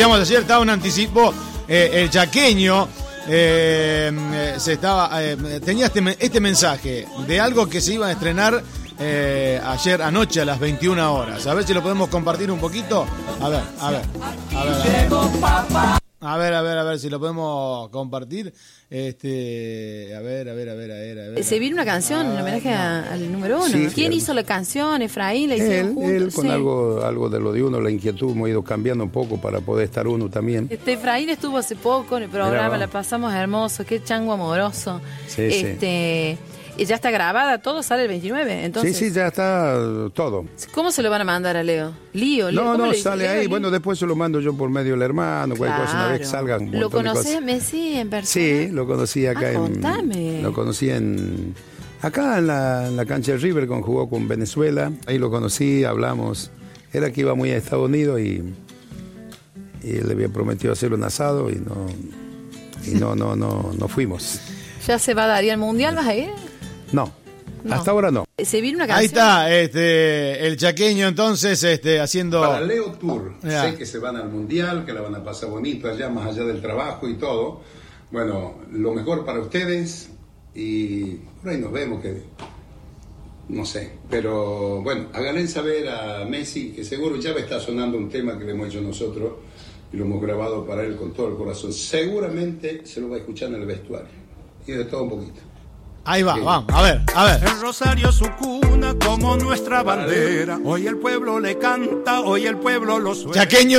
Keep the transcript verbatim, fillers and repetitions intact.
decíamos ayer, estaba un anticipo, eh, el chaqueño eh, eh, se estaba eh, tenía este, este mensaje de algo que se iba a estrenar eh, ayer anoche a las veintiuna horas. A ver si lo podemos compartir un poquito. A ver, a ver, a ver, a ver. A ver, a ver, a ver si lo podemos compartir. Este, a ver, a ver, a ver, a ver, a ver. Se viene una canción en homenaje no. a, al número uno. Sí, ¿quién hizo la canción? Efraín, la hicieron él, juntos. Él con sí. algo, algo de lo de uno, la inquietud, hemos ido cambiando un poco para poder estar uno también. Este Efraín estuvo hace poco en el programa, Mirá, la pasamos hermoso, qué chango amoroso. Sí, este, sí. Y ya está grabada, todo sale el veintinueve, entonces. Sí, sí, ya está todo. ¿Cómo se lo van a mandar a Leo? Lío, Leo. No, no, sale Leo, ahí. Leo? Bueno, después se lo mando yo por medio del hermano, cualquier claro. cosa, una vez que salgan. ¿Lo conocés a Messi en persona? Sí, lo conocí acá ah, en. Contame. Lo conocí en. Acá en la, en la cancha de River, cuando jugó con Venezuela. Ahí lo conocí, hablamos. Era que iba muy a Estados Unidos y. Y le había prometido hacer un asado y no. Y no, no, no, no fuimos. ¿Ya se va a dar? ¿Y al mundial vas a ir? No. No. Hasta ahora no. Se viene una canción. Ahí está, este, el chaqueño entonces, este, haciendo. Para Leo Tour, yeah. sé que se van al mundial, que la van a pasar bonito allá, más allá del trabajo y todo. Bueno, lo mejor para ustedes y por ahí nos vemos que no sé, pero bueno, háganle saber a Messi que seguro ya va a estar sonando un tema que le hemos hecho nosotros y lo hemos grabado para él con todo el corazón. Seguramente se lo va a escuchar en el vestuario y de todo un poquito. Ahí va, vamos, a ver, a ver. El Rosario su cuna como nuestra bandera. Hoy el pueblo le canta, hoy el pueblo lo suena. Chaqueño